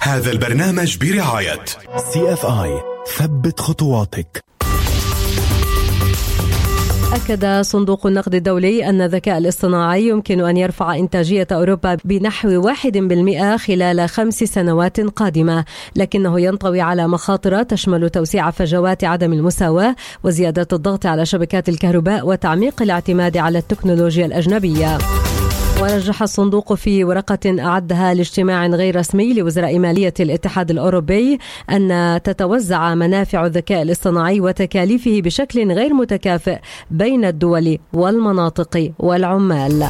هذا البرنامج برعاية CFI. ثبت خطواتك. أكد صندوق النقد الدولي أن الذكاء الاصطناعي يمكن أن يرفع إنتاجية أوروبا بنحو 1% خلال 5 سنوات قادمة، لكنه ينطوي على مخاطر تشمل توسيع فجوات عدم المساواة وزيادة الضغط على شبكات الكهرباء وتعميق الاعتماد على التكنولوجيا الأجنبية. ورجح الصندوق في ورقة أعدها لاجتماع غير رسمي لوزراء مالية الاتحاد الأوروبي أن تتوزع منافع الذكاء الاصطناعي وتكاليفه بشكل غير متكافئ بين الدول والمناطق والعمال.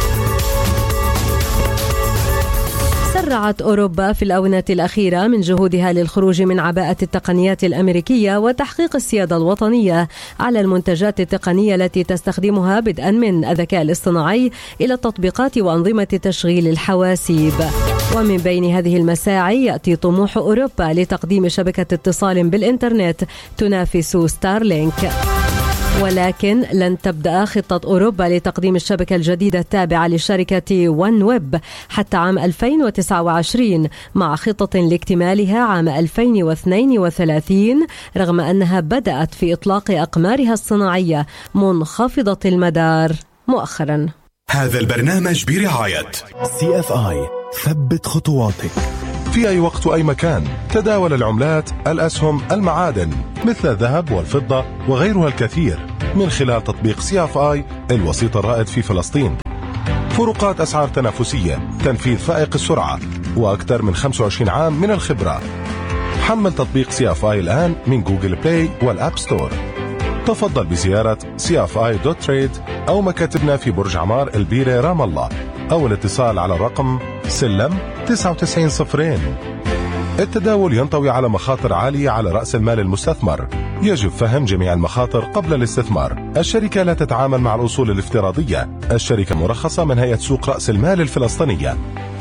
سرعت أوروبا في الآونة الأخيرة من جهودها للخروج من عباءة التقنيات الأمريكية وتحقيق السيادة الوطنية على المنتجات التقنية التي تستخدمها، بدءا من الذكاء الاصطناعي إلى التطبيقات وأنظمة تشغيل الحواسيب. ومن بين هذه المساعي يأتي طموح أوروبا لتقديم شبكة اتصال بالإنترنت تنافس ستارلينك. ولكن لن تبدأ خطة أوروبا لتقديم الشبكة الجديدة التابعة لشركة ون ويب حتى عام 2029 مع خطة لاكتمالها عام 2032، رغم أنها بدأت في إطلاق أقمارها الصناعية منخفضة المدار مؤخرا. هذا البرنامج برعاية CFI. ثبت خطواتك. في أي وقت وأي مكان تداول العملات، الأسهم، المعادن مثل الذهب والفضة وغيرها الكثير من خلال تطبيق CFI الوسيط الرائد في فلسطين. فروقات أسعار تنافسية، تنفيذ فائق السرعة، وأكثر من 25 عام من الخبرة. حمل تطبيق CFI الآن من جوجل بلاي والأب ستور. تفضل بزيارة cfi.trade أو مكاتبنا في برج عمار البيرة رام الله، أو الاتصال على الرقم سلم 9902. التداول ينطوي على مخاطر عالية على رأس المال المستثمر. يجب فهم جميع المخاطر قبل الاستثمار. الشركة لا تتعامل مع الأصول الافتراضية. الشركة مرخصة من هيئة سوق رأس المال الفلسطينية.